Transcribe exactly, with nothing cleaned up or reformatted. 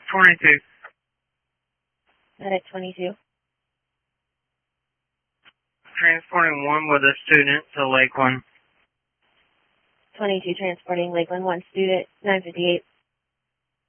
twenty-two. Medic twenty-two. Transporting one with a student to Lakeland. twenty-two transporting Lakeland, one student, nine fifty-eight.